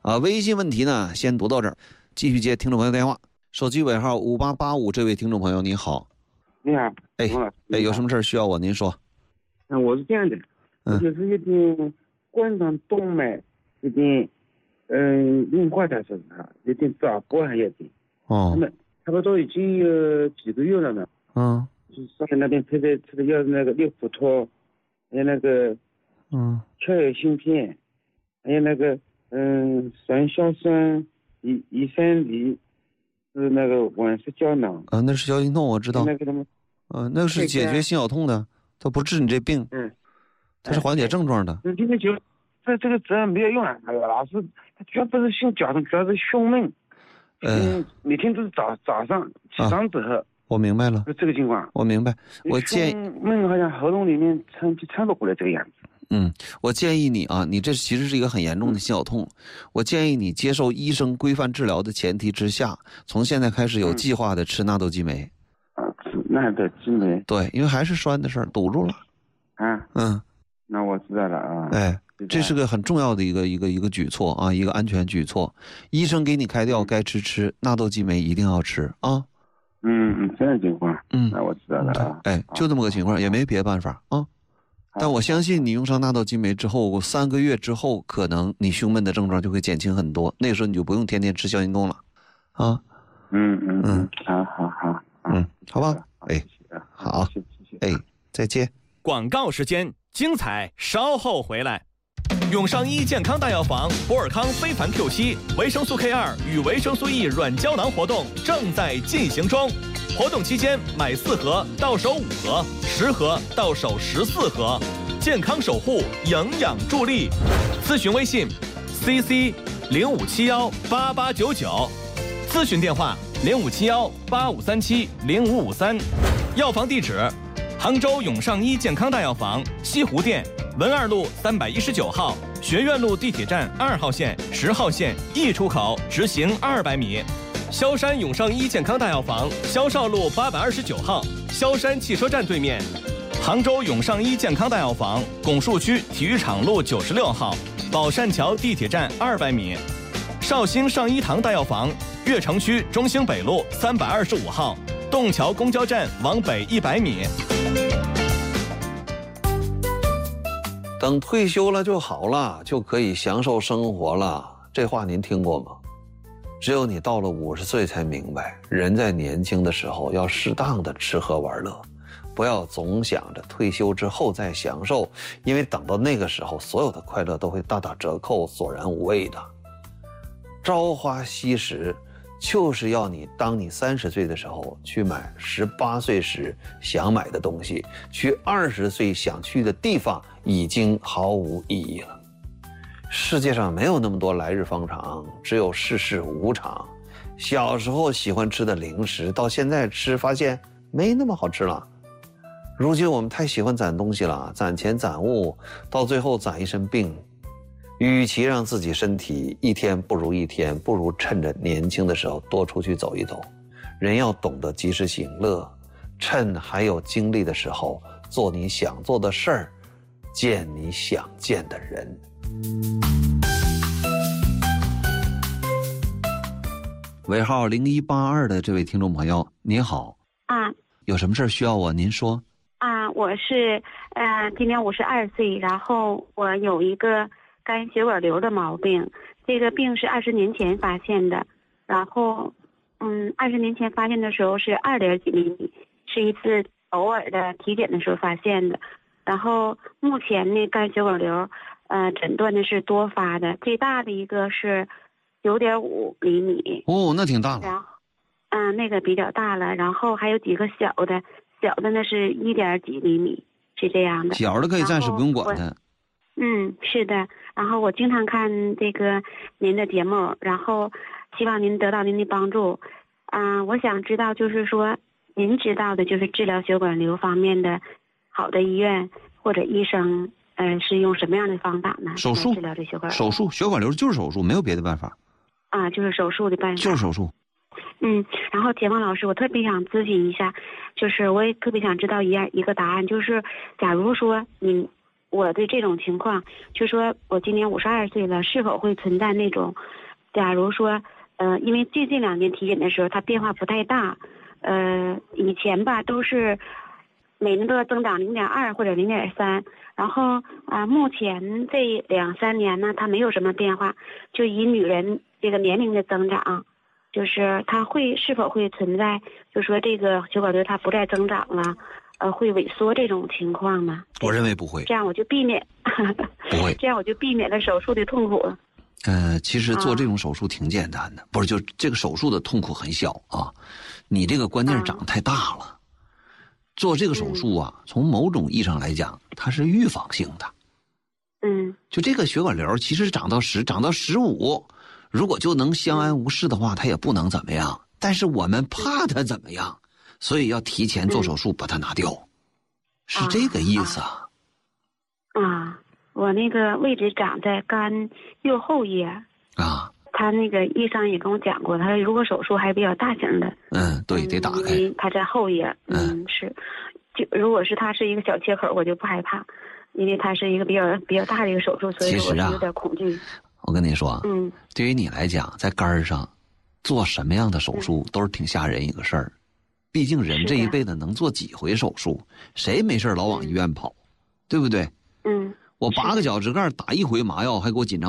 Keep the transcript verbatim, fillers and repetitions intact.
啊，微信问题呢先读到这儿，继续接听众朋友电话。手机尾号五八八五，这位听众朋友你好。 你好。 哎哎，有什么事需要我您说？ 嗯，我是这样的，我就是有点冠状动脉有点嗯硬化的是啥，有点早搏还有点。 哦。 那么差不多已经有几个月了呢。 嗯。 就是上面那边吃的吃的药，那个六福托，还有那个嗯鞘叶芯片，还有那个嗯三硝酸乙乙三醚，是那个晚式胶囊。 啊，那是消心痛，我知道。 那个什么？ 嗯、呃，那个是解决心绞痛的，它不治你这病。 嗯。 它是缓解症状的。 嗯，今天就这这个责任没有用啊！老师，他主要不是心绞痛，主要是胸闷。嗯，每天都是早早上起床之后。啊， 我明白了。 就这个情况。 我明白。我建议。 闷好像喉咙里面撑就撑不过来这个样子。 嗯，我建议你啊，你这其实是一个很严重的心绞痛。嗯、我建议你接受医生规范治疗的前提之下，从现在开始有计划的吃纳豆激酶。 啊，吃纳豆激酶。 对，因为还是栓的事儿，堵住了。 啊。 嗯。 那我知道了啊。 哎，这是个很重要的一个一个一个举措啊，一个安全举措。医生给你开药，该吃吃，纳豆激酶一定要吃啊。 嗯嗯，这样情况。 嗯， 那我知道了啊。 哎，就这么个情况，也没别的办法啊。但我相信你用上纳豆激酶之后，三个月之后，可能你胸闷的症状就会减轻很多。那个时候你就不用天天吃消心痛了，啊。 嗯嗯嗯，好好好， 嗯，好吧。哎，好， 谢谢， 哎，再见。 广告时间，精彩稍后回来。永尚医健康大药房博尔康非凡 Q 七维生素 K 二 与维生素 E 软胶囊活动正在进行中，活动期间买四盒到手五盒，十盒到手十四盒，健康守护，营养助力。咨询微信 C C 零五七幺八八九九，咨询电话零五七幺八五三七零五五三，药房地址杭州永尚医健康大药房西湖店文二路三百一十九号，学院路地铁站二号线、十号线 E 出口直行二百米。萧山永尚医健康大药房萧少路八百二十九号，萧山汽车站对面。杭州永尚医健康大药房拱墅区体育场路九十六号，宝善桥地铁站二百米。绍兴上医堂大药房悦城区中兴北路三百二十五号，洞桥公交站往北一百米。 等退休了就好了，就可以享受生活了。这话您听过吗？只有你到了五十岁才明白，人在年轻的时候要适当的吃喝玩乐，不要总想着退休之后再享受，因为等到那个时候，所有的快乐都会大打折扣，索然无味的。朝花夕拾，就是要你当你三十岁的时候去买十八岁时想买的东西，去二十岁想去的地方，已经毫无意义了。世界上没有那么多来日方长，只有世事无常。小时候喜欢吃的零食，到现在吃发现没那么好吃了。如今我们太喜欢攒东西了，攒钱攒物，到最后攒一身病。与其让自己身体一天不如一天，不如趁着年轻的时候多出去走一走。人要懂得及时行乐，趁还有精力的时候做你想做的事儿，见你想见的人。尾号零一八二的这位听众朋友，您好。 啊， 有什么事需要我？您说。 啊，我是呃，今年五十二岁，然后我有一个肝血管瘤的毛病，这个病是二十年前发现的，然后嗯，二十年前发现的时候是二点几厘米，是一次偶尔的体检的时候发现的，然后目前呢肝血管瘤呃诊断的是多发的，最大的一个是九点五厘米。 哦，那挺大了。 然后嗯、呃，那个比较大了，然后还有几个小的，小的呢是一点几厘米，是这样的。 小的可以暂时不用管它。 嗯，是的。然后我经常看这个您的节目，然后希望您得到您的帮助。啊、呃，我想知道，就是说您知道的，就是治疗血管瘤方面的好的医院或者医生，呃，是用什么样的方法呢？ 手术。 治疗这血管瘤。 手术，血管瘤就是手术，没有别的办法。 啊，就是手术的办法。 就是手术。 嗯，然后田芳老师，我特别想咨询一下，就是我也特别想知道一样一个答案，就是假如说你我对这种情况，就说我今年五十二岁了，是否会存在那种，假如说，呃，因为最近两年体检的时候，它变化不太大，呃，以前吧都是每年都要增长零点二或者零点三，然后啊、呃，目前这两三年呢，它没有什么变化，就以女人这个年龄的增长，就是它会是否会存在，就说这个血管瘤它不再增长了。呃，会萎缩这种情况吗？ 我认为不会， 这样我就避免， 不会， 这样我就避免了手术的痛苦。 呃，其实做这种手术挺简单的，啊、不是就这个手术的痛苦很小啊，你这个关键长得太大了。啊、做这个手术啊，嗯、从某种意义上来讲，它是预防性的。 嗯， 就这个血管瘤，其实长到十，长到十五，如果就能相安无事的话，它也不能怎么样。但是我们怕它怎么样。所以要提前做手术把它拿掉，嗯、是这个意思啊。 啊，啊我那个位置长在肝右后叶啊。 他那个医生也跟我讲过，他说如果手术还是比较大型的， 嗯，对，得打开。 他在后叶，嗯，嗯是，就如果是他是一个小切口，我就不害怕，因为他是一个比较比较大的一个手术，所以我是有点恐惧。 我跟你说， 嗯， 对于你来讲，在肝上做什么样的手术都是挺吓人一个事儿。毕竟人这一辈子能做几回手术，谁没事老往医院跑，嗯、对不对？ 嗯， 我拔个脚趾盖打一回麻药，还给我紧张。